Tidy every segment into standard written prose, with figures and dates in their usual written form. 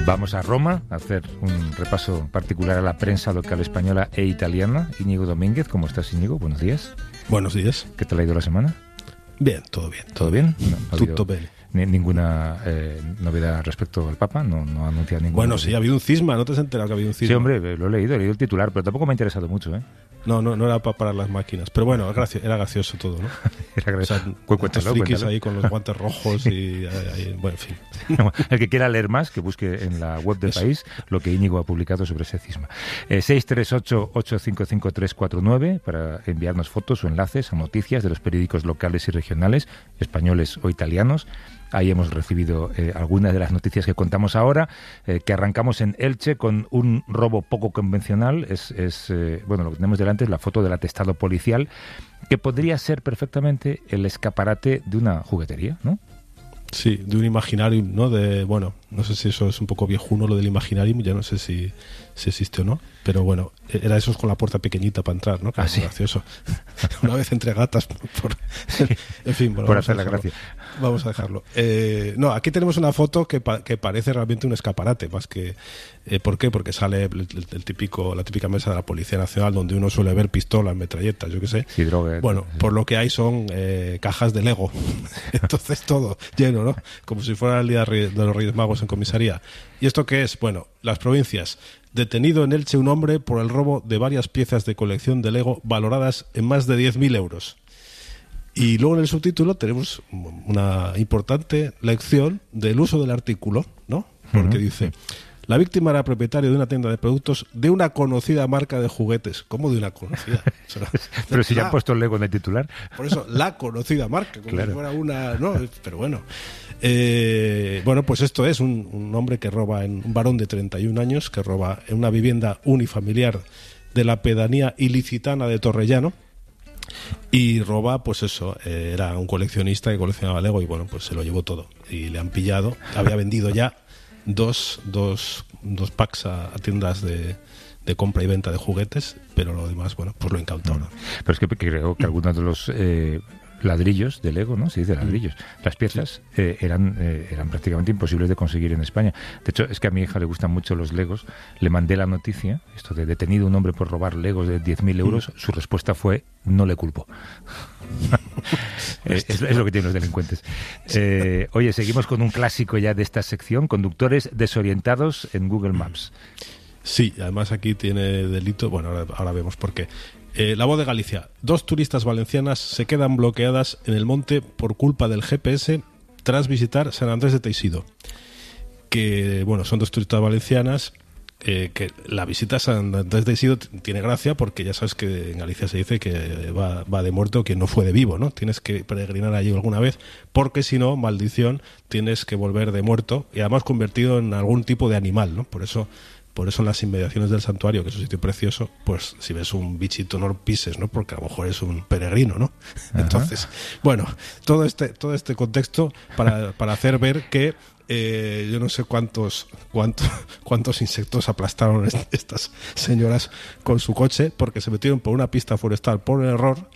Vamos a Roma a hacer un repaso particular a la prensa local española e italiana. Íñigo Domínguez, ¿cómo estás, Íñigo? Buenos días. Buenos días. ¿Qué tal ha ido la semana? Bien, todo bien. ¿Todo bien? No ha habido Tutto bene. Ninguna novedad respecto al Papa, no ha anunciado ninguna. Bueno, sí, ha habido un cisma, ¿no te has enterado que ha habido un cisma? Sí, hombre, lo he leído el titular, pero tampoco me ha interesado mucho, ¿eh? No era para parar las máquinas. Pero bueno, era gracioso todo, ¿no? Era gracioso. O sea, estos frikis ahí con los guantes rojos y bueno, en fin. El que quiera leer más, que busque en la web del País lo que Íñigo ha publicado sobre ese cisma. 638-855-349 para enviarnos fotos o enlaces a noticias de los periódicos locales y regionales, españoles o italianos. Ahí hemos recibido algunas de las noticias que contamos ahora, que arrancamos en Elche con un robo poco convencional. Bueno, lo que tenemos delante es la foto del atestado policial, que podría ser perfectamente el escaparate de una juguetería, ¿no? Sí, de un Imaginarium, ¿no? Bueno, no sé si eso es un poco viejuno, lo del Imaginarium, ya no sé si existe o no, pero bueno, era esos con la puerta pequeñita para entrar, ¿no? Que era gracioso. Una vez entre gatas, en fin, bueno, por hacer la gracia. Vamos a dejarlo. No, aquí tenemos una foto que parece realmente un escaparate, más que... ¿Por qué? Porque sale la típica mesa de la Policía Nacional, donde uno suele ver pistolas, metralletas, yo qué sé. Sí, droga. Bueno, por lo que hay son cajas de Lego. Entonces todo lleno, ¿no? Como si fuera el día de los Reyes Magos en comisaría. ¿Y esto qué es? Bueno, las provincias. Detenido en Elche un hombre por el robo de varias piezas de colección de Lego valoradas en más de 10.000 euros. Y luego en el subtítulo tenemos una importante lección del uso del artículo, ¿no? Porque dice: la víctima era propietario de una tienda de productos de una conocida marca de juguetes. ¿Cómo de una conocida? O sea, pero si ya han puesto el Lego en el titular. Por eso, la conocida marca, como si fuera una... ¿no? Pero bueno. Bueno, pues esto es un hombre que roba, un varón de 31 años, que roba en una vivienda unifamiliar de la pedanía ilicitana de Torrellano. Y roba, pues eso, era un coleccionista que coleccionaba Lego y bueno, pues se lo llevó todo. Y le han pillado, había vendido ya dos packs a tiendas de compra y venta de juguetes, pero lo demás, bueno, pues lo incautaron. Pero es que creo que algunos de los ladrillos de Lego, ¿no? Se dice ladrillos. Las piezas eran prácticamente imposibles de conseguir en España. De hecho, es que a mi hija le gustan mucho los Legos. Le mandé la noticia, esto de detenido un hombre por robar Legos de 10.000 euros. Su respuesta fue: no le culpo. Es lo que tienen los delincuentes. Oye, seguimos con un clásico ya de esta sección: conductores desorientados en Google Maps. Sí, además aquí tiene delito. Bueno, ahora vemos por qué. La Voz de Galicia. 2 turistas valencianas se quedan bloqueadas en el monte por culpa del GPS tras visitar San Andrés de Teixido. Que, bueno, son 2 turistas valencianas. Que la visita a San Andrés de Teixido tiene gracia porque ya sabes que en Galicia se dice que va de muerto quien no fue de vivo, ¿no? Tienes que peregrinar allí alguna vez porque si no, maldición, tienes que volver de muerto y además convertido en algún tipo de animal, ¿no? Por eso en las inmediaciones del santuario, que es un sitio precioso, pues si ves un bichito no lo pises, ¿no? Porque a lo mejor es un peregrino, ¿no? Ajá. Entonces, bueno, todo este contexto para hacer ver que yo no sé cuántos insectos aplastaron estas señoras con su coche, porque se metieron por una pista forestal por error.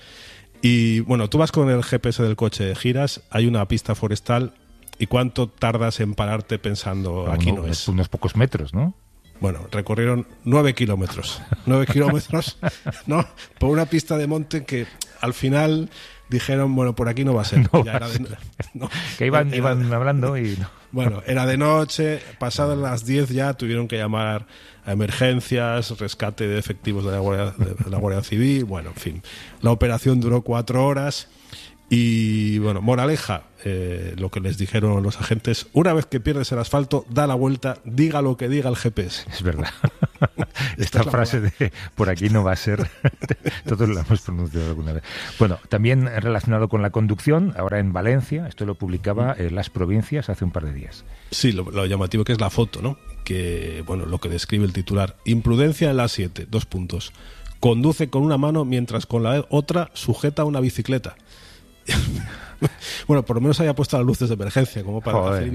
Y bueno, tú vas con el GPS del coche, giras, hay una pista forestal, ¿y cuánto tardas en pararte pensando aquí no es? Unos pocos metros, ¿no? Bueno, recorrieron 9 kilómetros. 9 kilómetros, ¿no? Por una pista de monte que al final dijeron, bueno, por aquí no va a ser. No ya va que iban hablando y no. Bueno, era de noche, pasadas las 10 ya tuvieron que llamar a emergencias, rescate de efectivos de la Guardia Civil. Bueno, en fin, la operación duró 4 horas. Y bueno, moraleja, lo que les dijeron los agentes: una vez que pierdes el asfalto, da la vuelta, diga lo que diga el GPS. Es verdad. Esta frase de por aquí no va a ser, todos la hemos pronunciado alguna vez. Bueno, también relacionado con la conducción, ahora en Valencia, esto lo publicaba Las Provincias hace un par de días. Sí, lo llamativo que es la foto, ¿no? Que, bueno, lo que describe el titular: imprudencia en la 7, 2 puntos. Conduce con una mano mientras con la otra sujeta una bicicleta. Bueno, por lo menos haya puesto las luces de emergencia como para